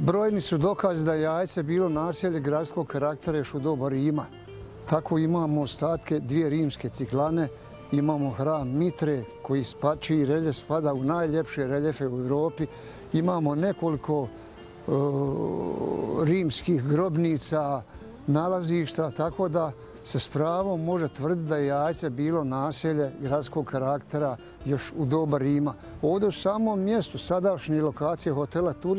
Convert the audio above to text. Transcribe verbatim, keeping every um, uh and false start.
Brojni su dokazi da je Jajce bilo naselje gradskog karaktera još u doba Rima. Tako imamo ostatke dvije rimske ciklane, imamo hram Mitre, koji čiji reljef spada u najljepše reljefe u Evropi. Imamo nekoliko rimskih grobnica, nalazišta, tako da se s pravom može tvrditi da je Jajce bilo naselje gradskog karaktera još u doba Rima. Ovdje u samom mjestu sadašnje lokacije hotela Turist